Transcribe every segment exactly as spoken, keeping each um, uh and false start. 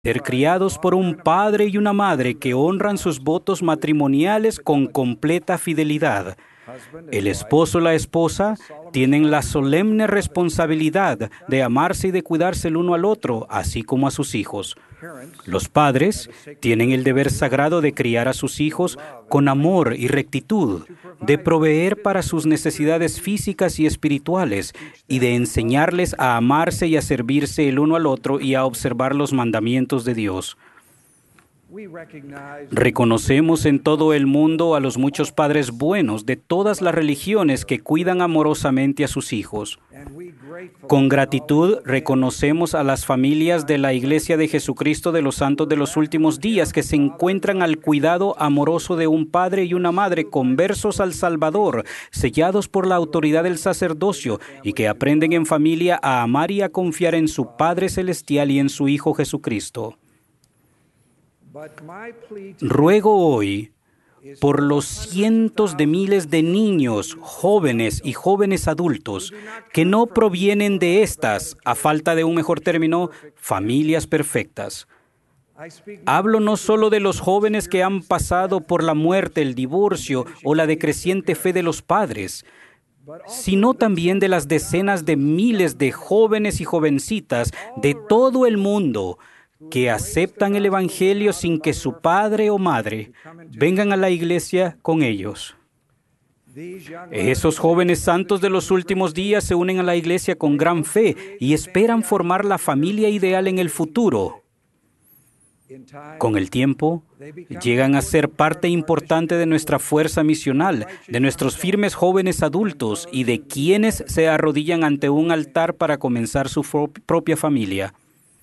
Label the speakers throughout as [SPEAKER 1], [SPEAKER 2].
[SPEAKER 1] ser criados por un padre y una madre que honran sus votos matrimoniales con completa fidelidad. El esposo y la esposa tienen la solemne responsabilidad de amarse y de cuidarse el uno al otro, así como a sus hijos. Los padres tienen el deber sagrado de criar a sus hijos con amor y rectitud, de proveer para sus necesidades físicas y espirituales, y de enseñarles a amarse y a servirse el uno al otro y a observar los mandamientos de Dios. Reconocemos en todo el mundo a los muchos padres buenos de todas las religiones que cuidan amorosamente a sus hijos. Con gratitud reconocemos a las familias de la Iglesia de Jesucristo de los Santos de los Últimos Días que se encuentran al cuidado amoroso de un padre y una madre conversos al Salvador, sellados por la autoridad del sacerdocio y que aprenden en familia a amar y a confiar en su Padre Celestial y en su Hijo Jesucristo. Ruego hoy por los cientos de miles de niños, jóvenes y jóvenes adultos que no provienen de estas, a falta de un mejor término, familias perfectas. Hablo no solo de los jóvenes que han pasado por la muerte, el divorcio o la decreciente fe de los padres, sino también de las decenas de miles de jóvenes y jovencitas de todo el mundo que aceptan el Evangelio sin que su padre o madre vengan a la iglesia con ellos. Esos jóvenes santos de los últimos días se unen a la iglesia con gran fe y esperan formar la familia ideal en el futuro. Con el tiempo, llegan a ser parte importante de nuestra fuerza misional, de nuestros firmes jóvenes adultos y de quienes se arrodillan ante un altar para comenzar su propia familia.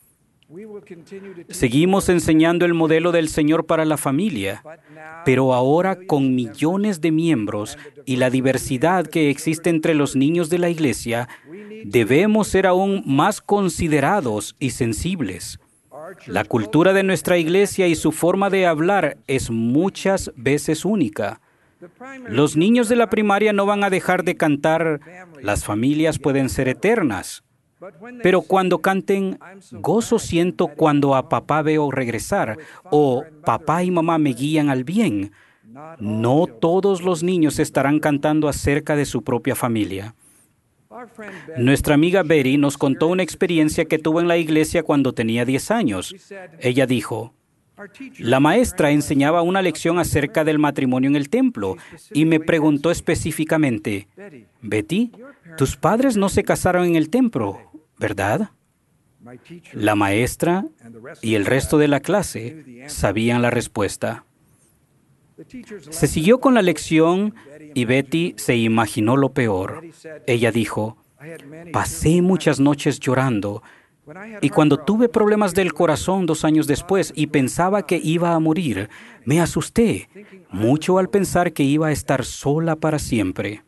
[SPEAKER 1] Seguimos enseñando el modelo del Señor para la familia, pero ahora con millones de miembros y la diversidad que existe entre los niños de la iglesia, debemos ser aún más considerados y sensibles. La cultura de nuestra iglesia y su forma de hablar es muchas veces única. Los niños de la primaria no van a dejar de cantar "Las familias pueden ser eternas". Pero cuando canten "Gozo siento cuando a papá veo regresar" o "Papá y mamá me guían al bien", no todos los niños estarán cantando acerca de su propia familia. Nuestra amiga Betty nos contó una experiencia que tuvo en la iglesia cuando tenía diez años. Ella dijo: la maestra enseñaba una lección acerca del matrimonio en el templo y me preguntó específicamente: Betty, tus padres no se casaron en el templo, ¿verdad? La maestra y el resto de la clase sabían la respuesta. Se siguió con la lección y Betty se imaginó lo peor. Ella dijo: pasé muchas noches llorando y cuando tuve problemas del corazón dos años después y pensaba que iba a morir, me asusté mucho al pensar que iba a estar sola para siempre.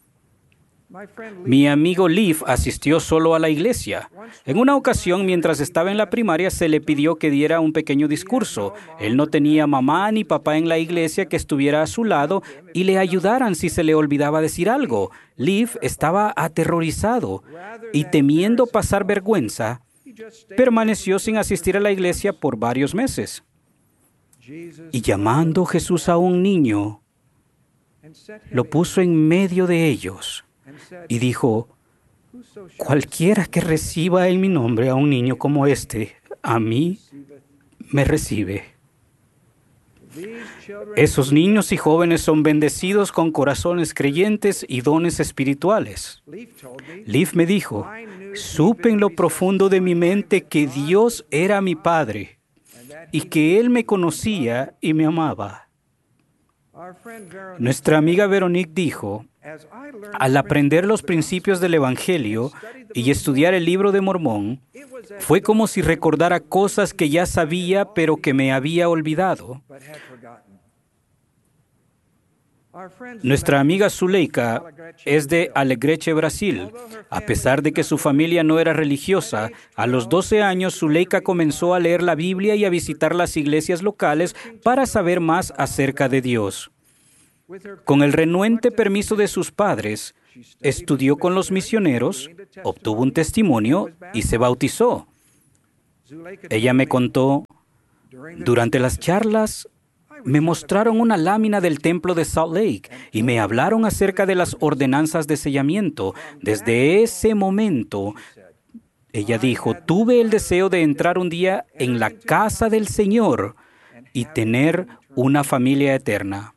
[SPEAKER 1] Mi amigo Leif asistió solo a la iglesia. En una ocasión, mientras estaba en la primaria, se le pidió que diera un pequeño discurso. Él no tenía mamá ni papá en la iglesia que estuviera a su lado y le ayudaran si se le olvidaba decir algo. Leif estaba aterrorizado y, temiendo pasar vergüenza, permaneció sin asistir a la iglesia por varios meses. Y llamando Jesús a un niño, lo puso en medio de ellos y dijo: cualquiera que reciba en mi nombre a un niño como este, a mí me recibe. Esos niños y jóvenes son bendecidos con corazones creyentes y dones espirituales. Leif me dijo: supe en lo profundo de mi mente que Dios era mi Padre y que Él me conocía y me amaba. Nuestra amiga Veronique dijo: al aprender los principios del Evangelio y estudiar el libro de Mormón, fue como si recordara cosas que ya sabía pero que me había olvidado. Nuestra amiga Zuleika es de Alegrete, Brasil. A pesar de que su familia no era religiosa, a los doce años Zuleika comenzó a leer la Biblia y a visitar las iglesias locales para saber más acerca de Dios. Con el renuente permiso de sus padres, estudió con los misioneros, obtuvo un testimonio y se bautizó. Ella me contó, durante las charlas, me mostraron una lámina del templo de Salt Lake y me hablaron acerca de las ordenanzas de sellamiento. Desde ese momento, ella dijo, tuve el deseo de entrar un día en la casa del Señor y tener una familia eterna.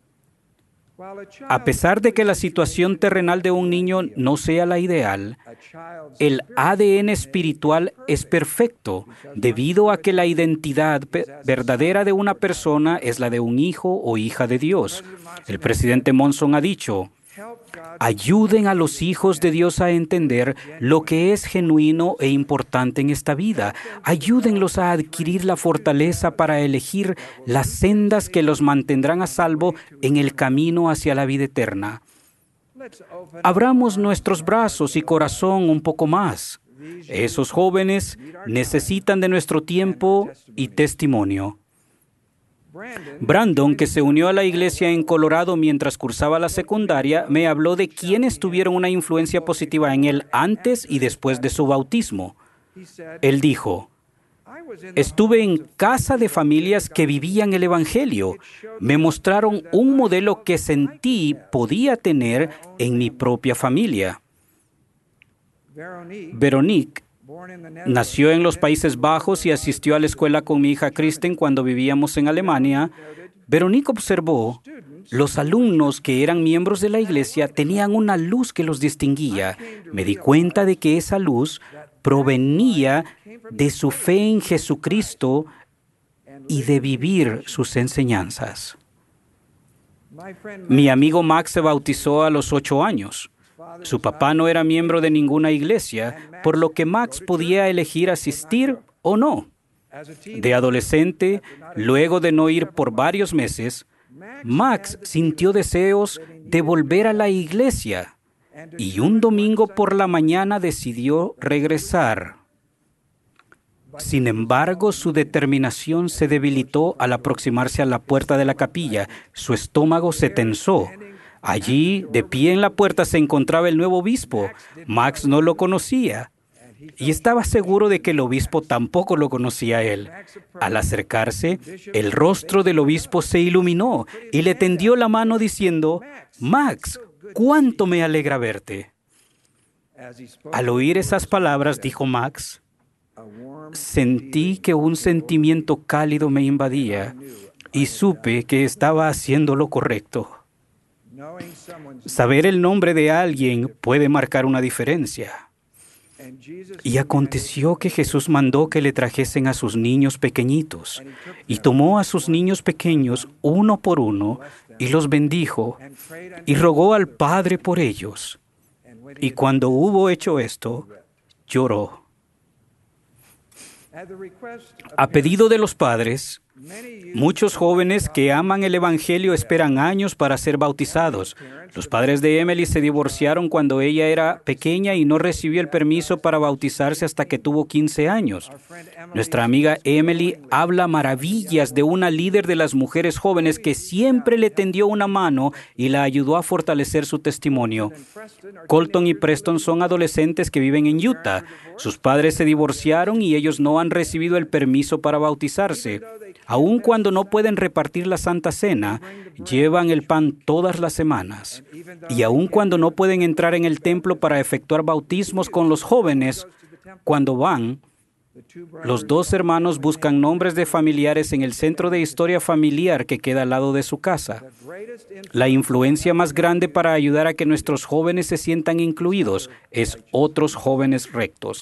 [SPEAKER 1] A pesar de que la situación terrenal de un niño no sea la ideal, el A D N espiritual es perfecto debido a que la identidad verdadera de una persona es la de un hijo o hija de Dios. El presidente Monson ha dicho, ayuden a los hijos de Dios a entender lo que es genuino e importante en esta vida. Ayúdenlos a adquirir la fortaleza para elegir las sendas que los mantendrán a salvo en el camino hacia la vida eterna. Abramos nuestros brazos y corazón un poco más. Esos jóvenes necesitan de nuestro tiempo y testimonio. Brandon, que se unió a la iglesia en Colorado mientras cursaba la secundaria, me habló de quienes tuvieron una influencia positiva en él antes y después de su bautismo. Él dijo, estuve en casa de familias que vivían el Evangelio. Me mostraron un modelo que sentí podía tener en mi propia familia. Veronique nació en los Países Bajos y asistió a la escuela con mi hija Kristen cuando vivíamos en Alemania. Veronique observó, los alumnos que eran miembros de la iglesia tenían una luz que los distinguía. Me di cuenta de que esa luz provenía de su fe en Jesucristo y de vivir sus enseñanzas. Mi amigo Max se bautizó a los ocho años. Su papá no era miembro de ninguna iglesia, por lo que Max podía elegir asistir o no. De adolescente, luego de no ir por varios meses, Max sintió deseos de volver a la iglesia y un domingo por la mañana decidió regresar. Sin embargo, su determinación se debilitó al aproximarse a la puerta de la capilla. Su estómago se tensó. Allí, de pie en la puerta, se encontraba el nuevo obispo. Max no lo conocía y estaba seguro de que el obispo tampoco lo conocía a él. Al acercarse, el rostro del obispo se iluminó y le tendió la mano diciendo, «Max, cuánto me alegra verte». Al oír esas palabras, dijo Max, sentí que un sentimiento cálido me invadía y supe que estaba haciendo lo correcto. Saber el nombre de alguien puede marcar una diferencia. Y aconteció que Jesús mandó que le trajesen a sus niños pequeñitos, y tomó a sus niños pequeños uno por uno, y los bendijo, y rogó al Padre por ellos. Y cuando hubo hecho esto, lloró. A pedido de los padres, muchos jóvenes que aman el Evangelio esperan años para ser bautizados. Los padres de Emily se divorciaron cuando ella era pequeña y no recibió el permiso para bautizarse hasta que tuvo quince años. Nuestra amiga Emily habla maravillas de una líder de las mujeres jóvenes que siempre le tendió una mano y la ayudó a fortalecer su testimonio. Colton y Preston son adolescentes que viven en Utah. Sus padres se divorciaron y ellos no han recibido el permiso para bautizarse. Aun cuando no pueden repartir la Santa Cena, llevan el pan todas las semanas. Y aun cuando no pueden entrar en el templo para efectuar bautismos con los jóvenes, cuando van, los dos hermanos buscan nombres de familiares en el centro de historia familiar que queda al lado de su casa. La influencia más grande para ayudar a que nuestros jóvenes se sientan incluidos es otros jóvenes rectos.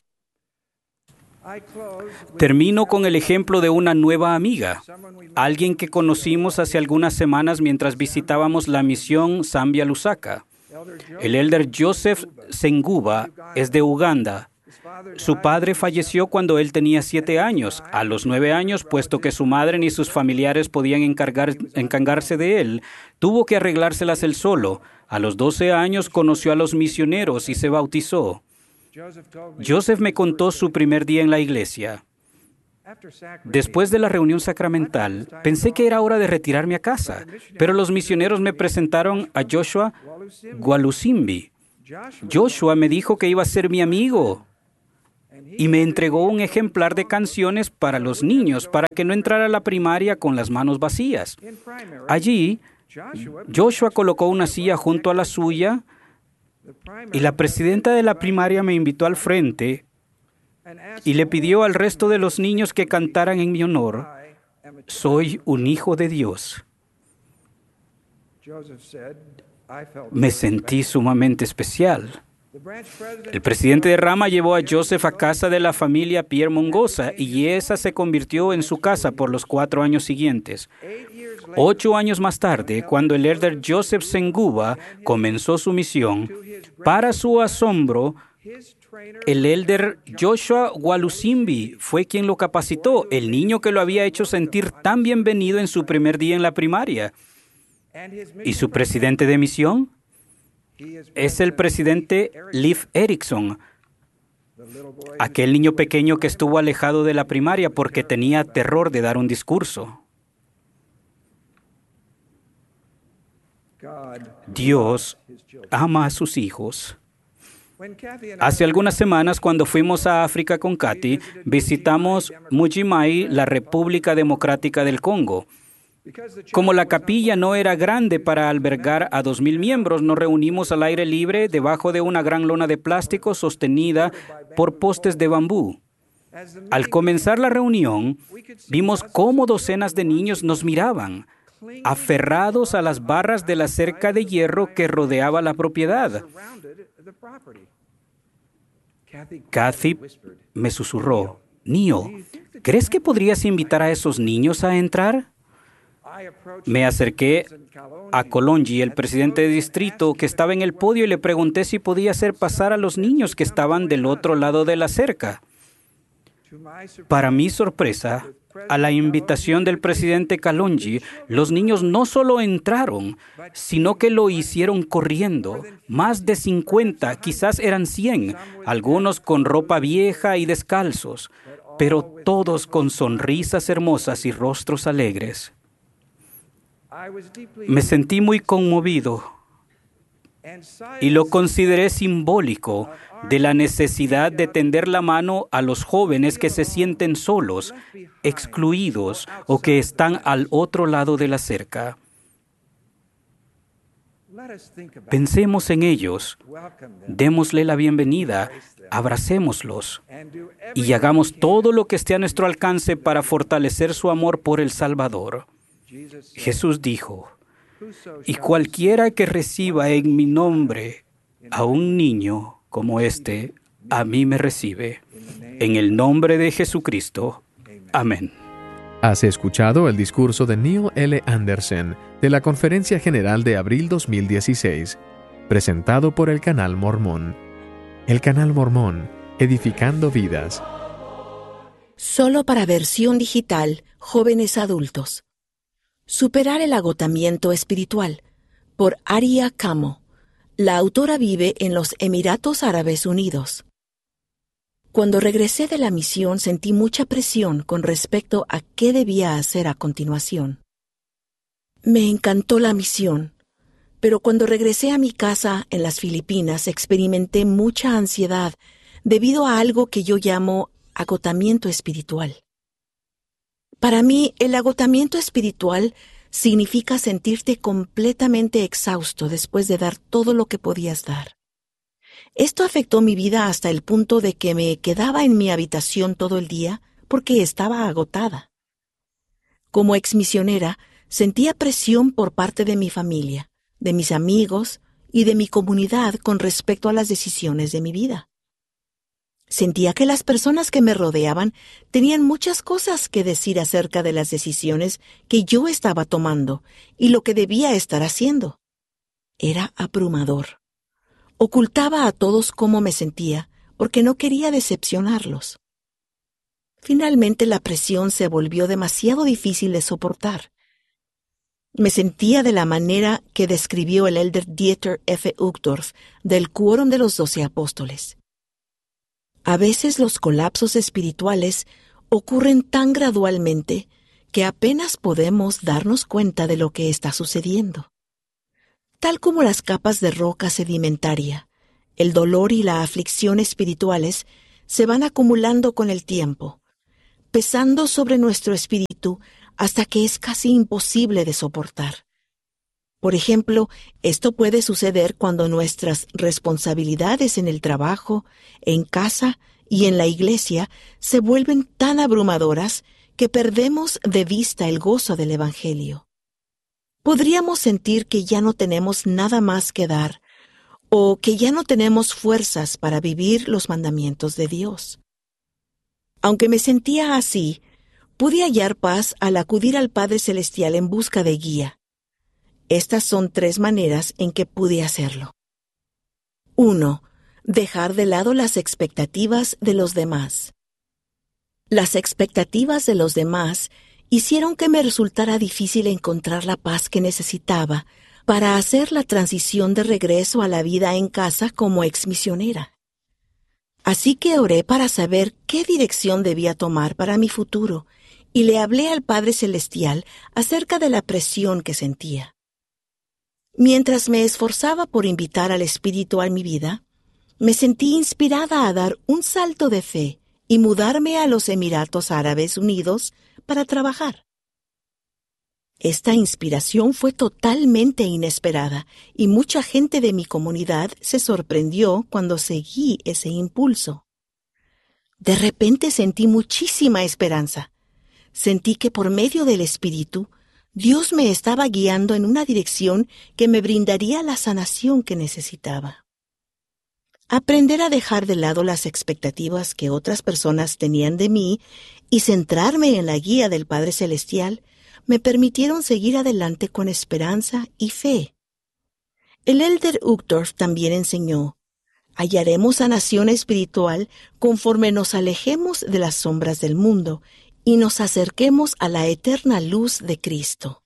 [SPEAKER 1] Termino con el ejemplo de una nueva amiga, alguien que conocimos hace algunas semanas mientras visitábamos la misión Zambia Lusaka. El elder Joseph Senguba es de Uganda. Su padre falleció cuando él tenía siete años. A los nueve años, puesto que su madre ni sus familiares podían encargar, encargarse de él, tuvo que arreglárselas él solo. A los doce años conoció a los misioneros y se bautizó. Joseph me contó su primer día en la iglesia. Después de la reunión sacramental, pensé que era hora de retirarme a casa, pero los misioneros me presentaron a Joshua Gwalusimbi. Joshua me dijo que iba a ser mi amigo y me entregó un ejemplar de canciones para los niños para que no entrara a la primaria con las manos vacías. Allí, Joshua colocó una silla junto a la suya y la presidenta de la primaria me invitó al frente y le pidió al resto de los niños que cantaran en mi honor: «Soy un hijo de Dios». Me sentí sumamente especial. El presidente de rama llevó a Joseph a casa de la familia Pierre Mongoza y esa se convirtió en su casa por los cuatro años siguientes. Ocho años más tarde, cuando el elder Joseph Senguba comenzó su misión, para su asombro, el elder Joshua Walusimbi fue quien lo capacitó, el niño que lo había hecho sentir tan bienvenido en su primer día en la primaria. ¿Y su presidente de misión? Es el presidente Leif Erikson, aquel niño pequeño que estuvo alejado de la primaria porque tenía terror de dar un discurso. Dios ama a sus hijos. Hace algunas semanas, cuando fuimos a África con Kathy, visitamos Mujimai, la República Democrática del Congo. Como la capilla no era grande para albergar a dos mil miembros, nos reunimos al aire libre debajo de una gran lona de plástico sostenida por postes de bambú. Al comenzar la reunión, vimos cómo docenas de niños nos miraban, aferrados a las barras de la cerca de hierro que rodeaba la propiedad. Kathy me susurró: «Neil, ¿crees que podrías invitar a esos niños a entrar?» Me acerqué a Colonji, el presidente de distrito, que estaba en el podio, y le pregunté si podía hacer pasar a los niños que estaban del otro lado de la cerca. Para mi sorpresa, a la invitación del presidente Kalonji, los niños no solo entraron, sino que lo hicieron corriendo. Más de cincuenta, quizás eran cien, algunos con ropa vieja y descalzos, pero todos con sonrisas hermosas y rostros alegres. Me sentí muy conmovido y lo consideré simbólico de la necesidad de tender la mano a los jóvenes que se sienten solos, excluidos o que están al otro lado de la cerca. Pensemos en ellos, démosle la bienvenida, abracémoslos y hagamos todo lo que esté a nuestro alcance para fortalecer su amor por el Salvador. Jesús dijo: «Y cualquiera que reciba en mi nombre a un niño como este, a mí me recibe. En el nombre de Jesucristo. Amén».
[SPEAKER 2] Has escuchado el discurso de Neil L. Anderson de la Conferencia General de abril dos mil dieciséis, presentado por el Canal Mormón. El Canal Mormón, edificando vidas.
[SPEAKER 3] Solo para versión digital, jóvenes adultos. Superar el agotamiento espiritual, por Aria Camo. La autora vive en los Emiratos Árabes Unidos. Cuando regresé de la misión sentí mucha presión con respecto a qué debía hacer a continuación. Me encantó la misión, pero cuando regresé a mi casa en las Filipinas experimenté mucha ansiedad debido a algo que yo llamo agotamiento espiritual. Para mí, el agotamiento espiritual significa sentirte completamente exhausto después de dar todo lo que podías dar. Esto afectó mi vida hasta el punto de que me quedaba en mi habitación todo el día porque estaba agotada. Como exmisionera, sentía presión por parte de mi familia, de mis amigos y de mi comunidad con respecto a las decisiones de mi vida. Sentía que las personas que me rodeaban tenían muchas cosas que decir acerca de las decisiones que yo estaba tomando y lo que debía estar haciendo. Era abrumador. Ocultaba a todos cómo me sentía porque no quería decepcionarlos. Finalmente la presión se volvió demasiado difícil de soportar. Me sentía de la manera que describió el elder Dieter F. Uchtdorf del Quórum de los Doce Apóstoles. A veces los colapsos espirituales ocurren tan gradualmente que apenas podemos darnos cuenta de lo que está sucediendo. Tal como las capas de roca sedimentaria, el dolor y la aflicción espirituales se van acumulando con el tiempo, pesando sobre nuestro espíritu hasta que es casi imposible de soportar. Por ejemplo, esto puede suceder cuando nuestras responsabilidades en el trabajo, en casa y en la iglesia se vuelven tan abrumadoras que perdemos de vista el gozo del Evangelio. Podríamos sentir que ya no tenemos nada más que dar o que ya no tenemos fuerzas para vivir los mandamientos de Dios. Aunque me sentía así, pude hallar paz al acudir al Padre Celestial en busca de guía. Estas son tres maneras en que pude hacerlo. uno. Dejar de lado las expectativas de los demás. Las expectativas de los demás hicieron que me resultara difícil encontrar la paz que necesitaba para hacer la transición de regreso a la vida en casa como exmisionera. Así que oré para saber qué dirección debía tomar para mi futuro y le hablé al Padre Celestial acerca de la presión que sentía. Mientras me esforzaba por invitar al Espíritu a mi vida, me sentí inspirada a dar un salto de fe y mudarme a los Emiratos Árabes Unidos para trabajar. Esta inspiración fue totalmente inesperada y mucha gente de mi comunidad se sorprendió cuando seguí ese impulso. De repente sentí muchísima esperanza. Sentí que por medio del Espíritu, Dios me estaba guiando en una dirección que me brindaría la sanación que necesitaba. Aprender a dejar de lado las expectativas que otras personas tenían de mí y centrarme en la guía del Padre Celestial me permitieron seguir adelante con esperanza y fe. El Elder Uchtdorf también enseñó: hallaremos sanación espiritual conforme nos alejemos de las sombras del mundo y nos acerquemos a la eterna luz de Cristo.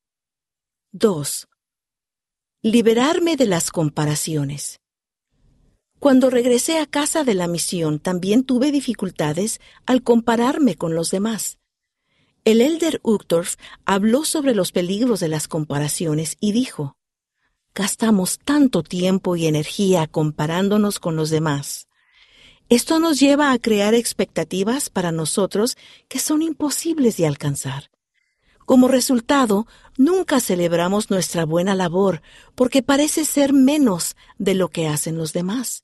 [SPEAKER 3] dos. Liberarme de las comparaciones. Cuando regresé a casa de la misión, también tuve dificultades al compararme con los demás. El Elder Uchtdorf habló sobre los peligros de las comparaciones y dijo: gastamos tanto tiempo y energía comparándonos con los demás. Esto nos lleva a crear expectativas para nosotros que son imposibles de alcanzar. Como resultado, nunca celebramos nuestra buena labor porque parece ser menos de lo que hacen los demás.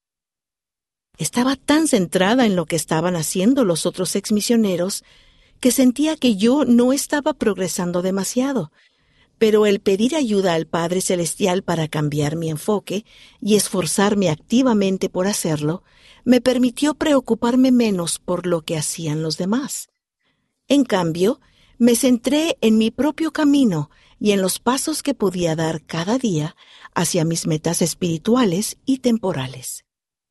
[SPEAKER 3] Estaba tan centrada en lo que estaban haciendo los otros exmisioneros que sentía que yo no estaba progresando demasiado, pero el pedir ayuda al Padre Celestial para cambiar mi enfoque y esforzarme activamente por hacerlo, me permitió preocuparme menos por lo que hacían los demás. En cambio, me centré en mi propio camino y en los pasos que podía dar cada día hacia mis metas espirituales y temporales.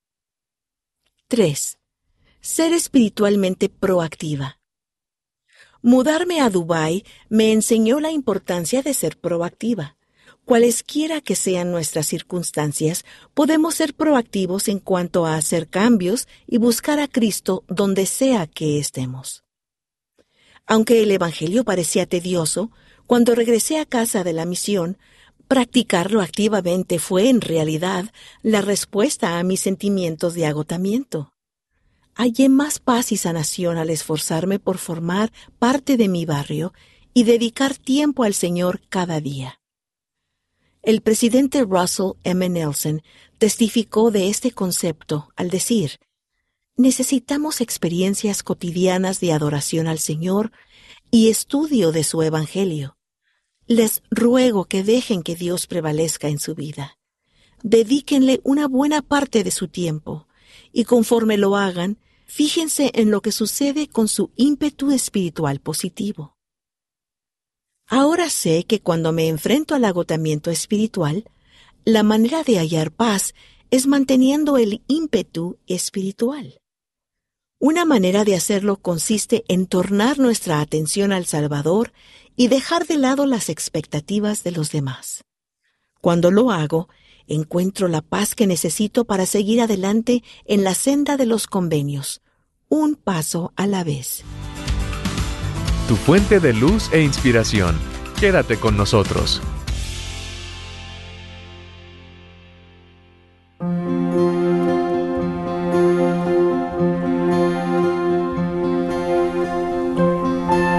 [SPEAKER 3] tres. Ser espiritualmente proactiva. Mudarme a Dubái me enseñó la importancia de ser proactiva. Cualesquiera que sean nuestras circunstancias, podemos ser proactivos en cuanto a hacer cambios y buscar a Cristo donde sea que estemos. Aunque el Evangelio parecía tedioso, cuando regresé a casa de la misión, practicarlo activamente fue en realidad la respuesta a mis sentimientos de agotamiento. Hallé más paz y sanación al esforzarme por formar parte de mi barrio y dedicar tiempo al Señor cada día. El presidente Russell M. Nelson testificó de este concepto al decir: necesitamos experiencias cotidianas de adoración al Señor y estudio de su Evangelio. Les ruego que dejen que Dios prevalezca en su vida. Dedíquenle una buena parte de su tiempo y conforme lo hagan, fíjense en lo que sucede con su ímpetu espiritual positivo. Ahora sé que cuando me enfrento al agotamiento espiritual, la manera de hallar paz es manteniendo el ímpetu espiritual. Una manera de hacerlo consiste en tornar nuestra atención al Salvador y dejar de lado las expectativas de los demás. Cuando lo hago, encuentro la paz que necesito para seguir adelante en la senda de los convenios, un paso a la vez.
[SPEAKER 2] Tu fuente de luz e inspiración. Quédate con nosotros.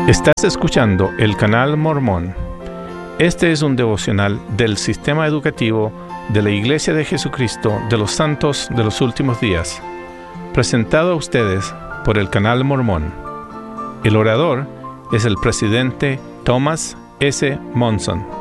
[SPEAKER 4] Estás escuchando el Canal Mormón. Este es un devocional del Sistema Educativo de la Iglesia de Jesucristo de los Santos de los Últimos Días, presentado a ustedes por el Canal Mormón. El orador es el presidente Thomas S. Monson.